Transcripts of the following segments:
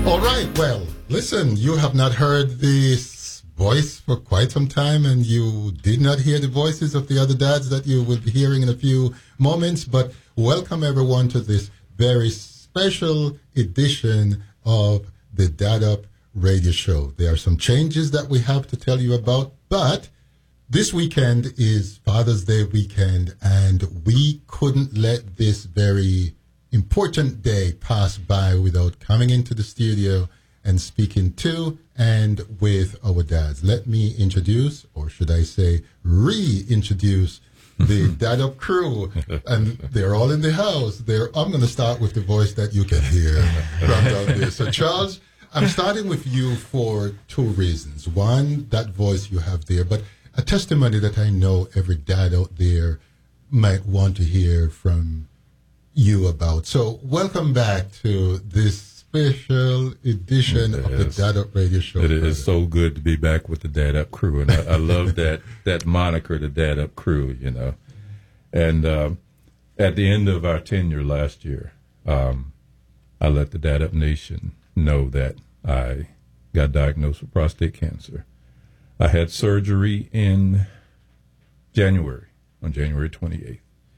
All right, well, listen, you have not heard this voice for quite some time, and you did not hear the voices of the other dads that you will be hearing in a few moments, but welcome everyone to this very special edition of the Dad Up Radio Show. There are some changes that we have to tell you about, but this weekend is Father's Day weekend, and we couldn't let this very important day pass by without coming into the studio and speaking to and with our dads. Let me introduce, or should I say reintroduce, the Dad Up crew, and they're all in the house. I'm going to start with the voice that you can hear from down there. So Charles, I'm starting with you for two reasons. One, that voice you have there, but a testimony that I know every dad out there might want to hear from you about. So welcome back to this special edition of the Dad Up Radio Show. It is so good to be back with the Dad Up crew, and I love that moniker, the Dad Up crew, you know. And at the end of our tenure last year, I let the Dad Up Nation know that I got diagnosed with prostate cancer. I had surgery in January, on January 28th,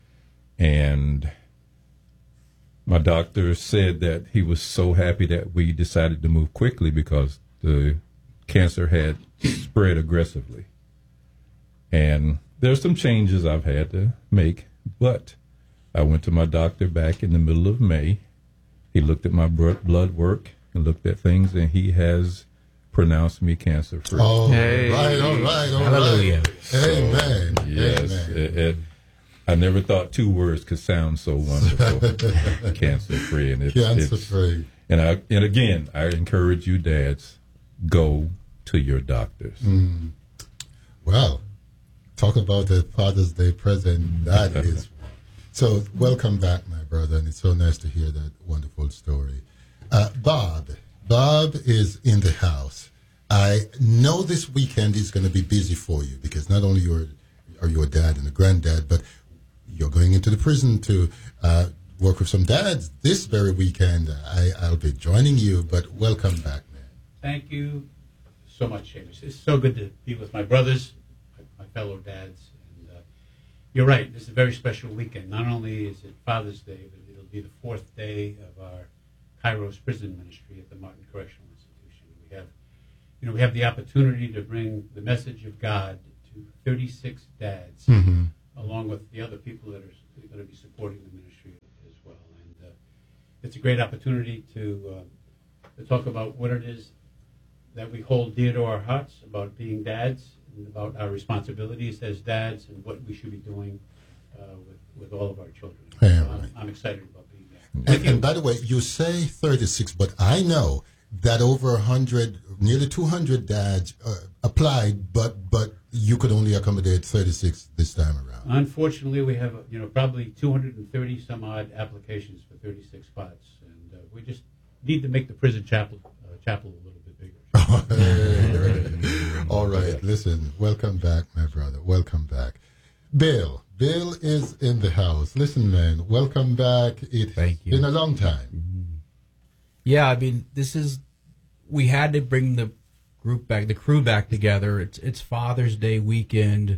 and my doctor said that he was so happy that we decided to move quickly because the cancer had spread aggressively. And there's some changes I've had to make, but I went to my doctor back in the middle of May. He looked at my blood work and looked at things, and he has pronounced me cancer-free. Oh, hey. All right. Hallelujah. Amen. Yes. Amen. I never thought two words could sound so wonderful. Cancer-free. And Cancer-free. And again, I encourage you dads, go to your doctors. Well, talk about the Father's Day present. That is. So welcome back, my brother, and it's so nice to hear that wonderful story. Bob is in the house. I know this weekend is going to be busy for you because not only are you a dad and a granddad, but you're going into the prison to work with some dads this very weekend. I'll be joining you, but welcome back, man. Thank you so much, Seamus. It's so good to be with my brothers, my fellow dads. And you're right, this is a very special weekend. Not only is it Father's Day, but it'll be the fourth day of our Kairos prison ministry at the Martin Correctional Institution. We have the opportunity to bring the message of God to 36 dads, along with the other people that are going to be supporting the ministry as well. And it's a great opportunity to talk about what it is that we hold dear to our hearts about being dads and about our responsibilities as dads and what we should be doing with all of our children. Yeah, so right. I'm excited about being there. And by the way, you say 36, but I know that over 100, nearly 200 dads applied, but you could only accommodate 36 this time around. Unfortunately, we have probably 230 some odd applications for 36 spots, and we just need to make the prison chapel a little bit bigger. All right, listen, welcome back, my brother. Welcome back. Bill is in the house. Listen, man, welcome back. It's been a long time. Yeah, I mean, we had to bring the crew back together. It's Father's Day weekend.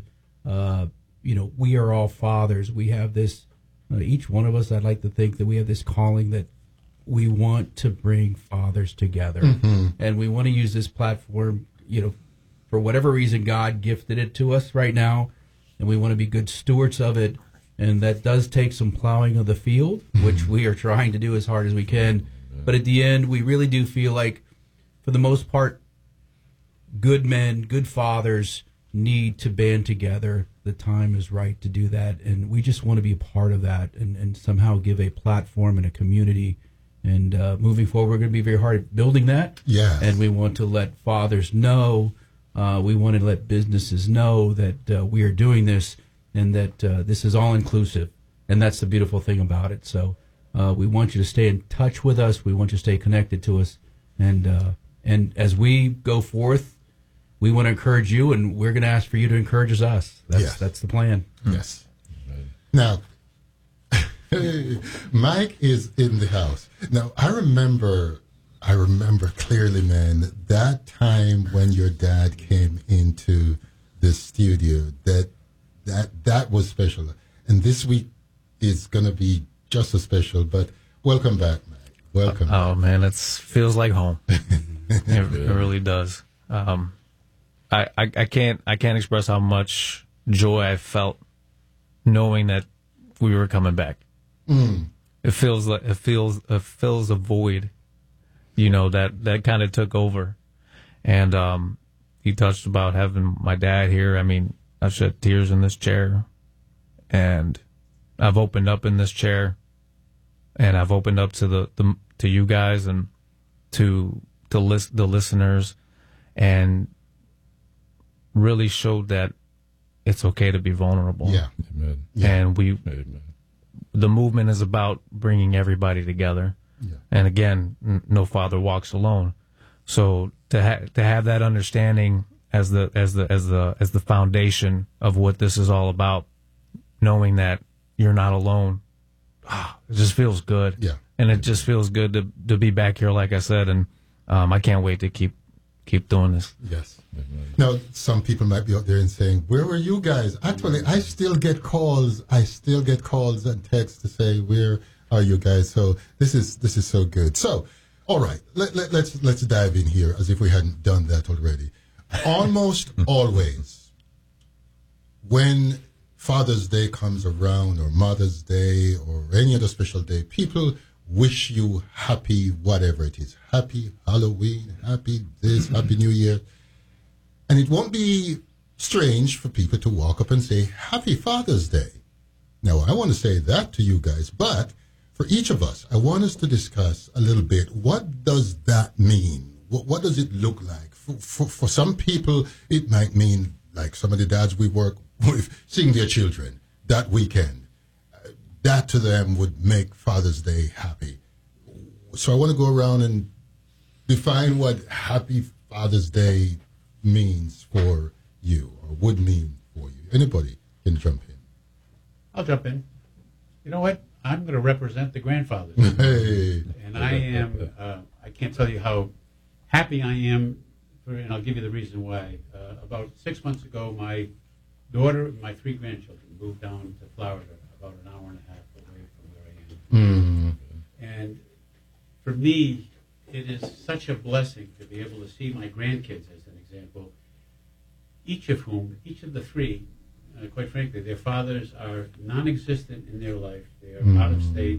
We are all fathers. We have this, each one of us, I'd like to think that we have this calling that we want to bring fathers together. And we want to use this platform, for whatever reason, God gifted it to us right now. And we want to be good stewards of it. And that does take some plowing of the field, which we are trying to do as hard as we can. But at the end, we really do feel like, for the most part, good men, good fathers need to band together. The time is right to do that. And we just want to be a part of that and somehow give a platform and a community. And moving forward, we're going to be very hard at building that. Yeah. And we want to let fathers know. We want to let businesses know that we are doing this and that this is all inclusive. And that's the beautiful thing about it. So we want you to stay in touch with us. We want you to stay connected to us. And as we go forth, we want to encourage you, and we're going to ask for you to encourage us. That's the plan. Yes. Now, Mike is in the house. Now, I remember I remember clearly, man, that time when your dad came into the studio, that was special. And this week is going to be just as special, but welcome back, man. Welcome. Oh, man, it feels like home. It really does. I can't express how much joy I felt knowing that we were coming back. It feels a void, that kind of took over. And you touched about having my dad here. I mean, I've shed tears in this chair, and I've opened up in this chair, and I've opened up to to you guys and to the listeners, and really showed that it's okay to be vulnerable. Yeah. Amen. And Amen. the movement is about bringing everybody together. Yeah. And again, no father walks alone. So to have that understanding as the foundation of what this is all about, knowing that you're not alone, it just feels good. Yeah. And it just feels good to be back here, like I said, and I can't wait to keep doing this. Yes. Now, some people might be out there and saying, where were you guys? Actually, I still get calls. And texts to say, where are you guys? So this is so good. So, all right, let's dive in here as if we hadn't done that already. Almost always, when Father's Day comes around, or Mother's Day, or any other special day, people wish you happy whatever it is. Happy Halloween, happy this, happy New Year. And it won't be strange for people to walk up and say, Happy Father's Day. Now, I want to say that to you guys, but for each of us, I want us to discuss a little bit, what does that mean? What does it look like? For some people, it might mean, like some of the dads we work with, seeing their children that weekend. That to them would make Father's Day happy. So I want to go around and define what Happy Father's Day means for you, or would mean for you. Anybody can jump in. I'll jump in. You know what? I'm going to represent the grandfathers. Hey. And I am, I can't tell you how happy I am, and I'll give you the reason why. About 6 months ago, my daughter and my 3 grandchildren moved down to Florida, about an hour and a half away from where I am. And for me, it is such a blessing to be able to see my grandkids, as an example, each of the 3, quite frankly, their fathers are non-existent in their life. They are out of state.